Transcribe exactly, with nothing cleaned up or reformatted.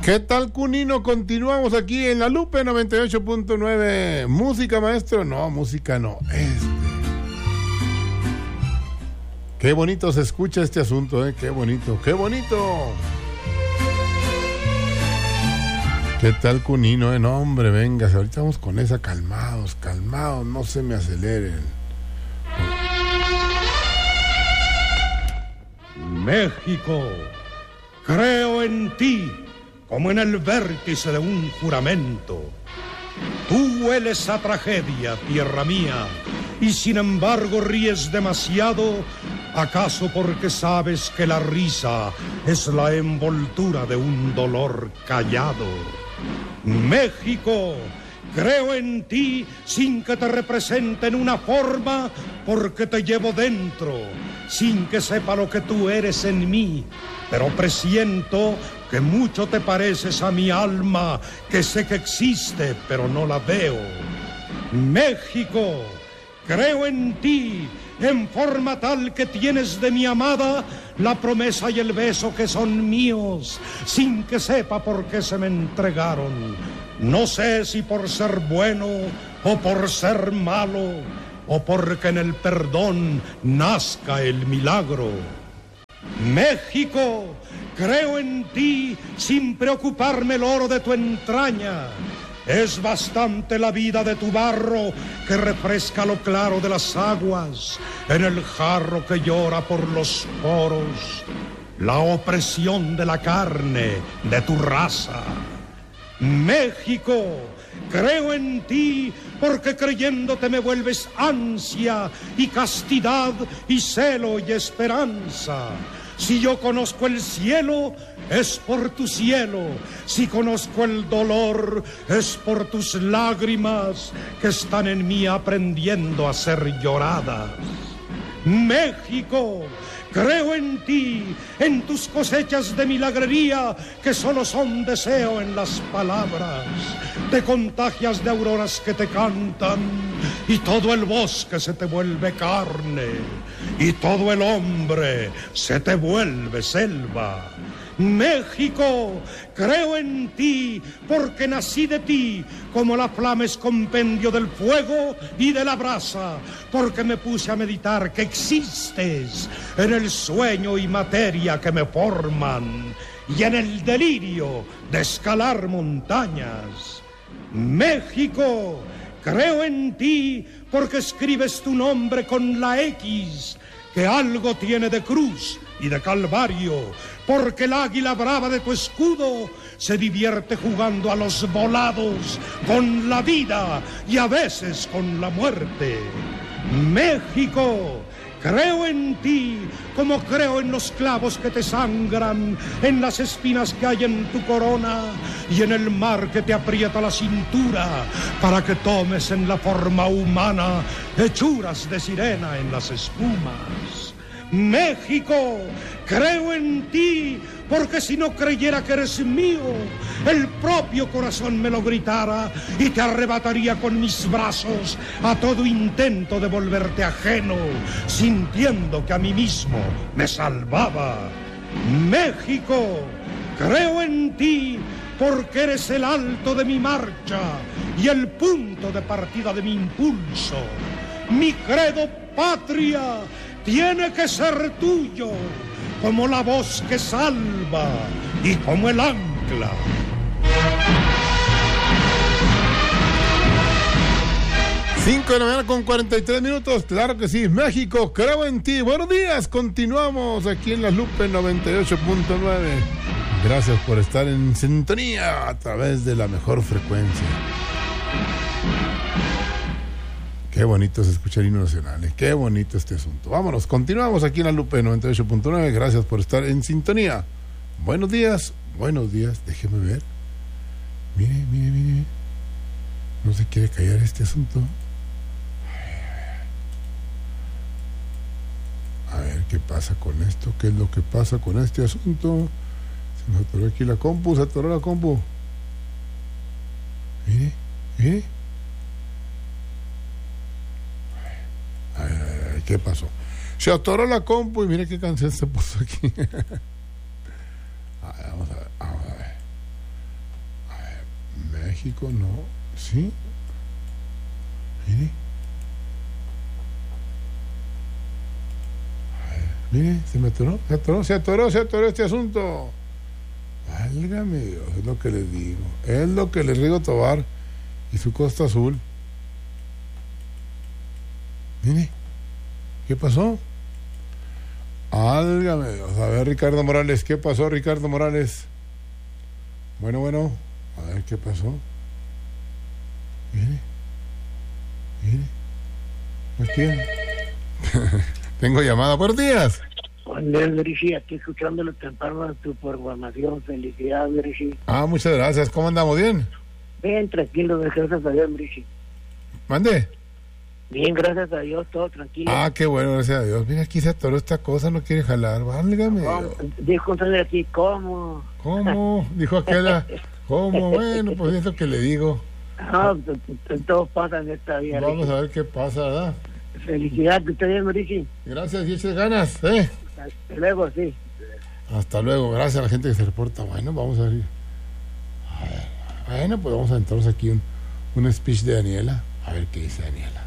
¿Qué tal, Cunino? Continuamos aquí en la Lupe noventa y ocho punto nueve. ¿Música, maestro? No, música no. Este. Qué bonito se escucha este asunto, ¿eh? Qué bonito, qué bonito. ¿Qué tal, Cunino? Eh? No, hombre, venga, ahorita vamos con esa. Calmados, calmados, no se me aceleren. México, creo en ti como en el vértice de un juramento. Tú hueles a tragedia, tierra mía, y sin embargo ríes demasiado, ¿acaso porque sabes que la risa es la envoltura de un dolor callado? México, creo en ti sin que te represente en una forma, porque te llevo dentro, sin que sepa lo que tú eres en mí, pero presiento que mucho te pareces a mi alma, que sé que existe, pero no la veo. México, creo en ti, en forma tal que tienes de mi amada la promesa y el beso que son míos, sin que sepa por qué se me entregaron. No sé si por ser bueno o por ser malo, o porque en el perdón nazca el milagro. México, creo en ti sin preocuparme el oro de tu entraña. Es bastante la vida de tu barro que refresca lo claro de las aguas en el jarro que llora por los poros la opresión de la carne de tu raza. México, creo en ti porque creyéndote me vuelves ansia y castidad y celo y esperanza. Si yo conozco el cielo, es por tu cielo. Si conozco el dolor, es por tus lágrimas que están en mí aprendiendo a ser lloradas. México, creo en ti, en tus cosechas de milagrería que solo son deseo en las palabras. Te contagias de auroras que te cantan y todo el bosque se te vuelve carne y todo el hombre se te vuelve selva. México, creo en ti porque nací de ti como la flama es compendio del fuego y de la brasa, porque me puse a meditar que existes en el sueño y materia que me forman y en el delirio de escalar montañas. México, creo en ti porque escribes tu nombre con la X, que algo tiene de cruz y de calvario, porque el águila brava de tu escudo se divierte jugando a los volados con la vida y a veces con la muerte. México, creo en ti como creo en los clavos que te sangran, en las espinas que hay en tu corona y en el mar que te aprieta la cintura para que tomes en la forma humana hechuras de sirena en las espumas. México, creo en ti porque si no creyera que eres mío, el propio corazón me lo gritara y te arrebataría con mis brazos a todo intento de volverte ajeno, sintiendo que a mí mismo me salvaba. México, creo en ti porque eres el alto de mi marcha y el punto de partida de mi impulso. Mi credo, patria, tiene que ser tuyo, como la voz que salva y como el ancla. Cinco de la mañana con cuarenta y tres minutos, claro que sí. México, creo en ti. Buenos días, continuamos aquí en la Lupe noventa y ocho punto nueve. Gracias por estar en sintonía a través de la mejor frecuencia. Qué bonito es escuchar himnos nacionales, qué bonito este asunto. Vámonos, continuamos aquí en la Lupe noventa y ocho punto nueve. Gracias por estar en sintonía. Buenos días, buenos días, déjeme ver. Mire, mire, mire. No se quiere callar este asunto. A ver qué pasa con esto, qué es lo que pasa con este asunto. Se me atoró aquí la compu, se atoró la compu. Mire, mire. A ver, a ver, a ver, ¿qué pasó? Se atoró la compu y mire qué canción se puso aquí. A ver, vamos a ver, vamos a ver. México, no. ¿Sí? Mire. A ver, mire, se me atoró, se atoró, se atoró, se atoró este asunto. Válgame Dios, es lo que les digo. Es lo que les digo, Tobar y su Costa Azul. Mire, ¿qué pasó? Válgame Dios. A ver, Ricardo Morales, ¿qué pasó, Ricardo Morales? Bueno, bueno, a ver qué pasó. Mire, mire, no tiene. Tengo llamada. Buenos días. Buenos días, Brishi, aquí escuchándolo temprano en tu programación. Felicidades, Brishi. Ah, muchas gracias. ¿Cómo andamos? ¿Bien? Bien, tranquilo, gracias a Dios, Brishi. ¿Mande? Bien, gracias a Dios, todo tranquilo. Ah, qué bueno, gracias a Dios. Mira, aquí se atoró esta cosa, no quiere jalar. Válgame Dios. Dijo un señor aquí, ¿cómo? ¿Cómo? Dijo aquella. ¿Cómo? Bueno, pues es lo que le digo. No, todo pasa en esta vida. Vamos a ver qué pasa, ¿verdad? Felicidades, que esté bien, Brishi. Gracias y eches ganas, ¿eh? Hasta luego, sí. Hasta luego, gracias a la gente que se reporta. Bueno, vamos a ver. A ver, bueno, pues vamos a aventarnos aquí un, un speech de Daniela. A ver qué dice Daniela.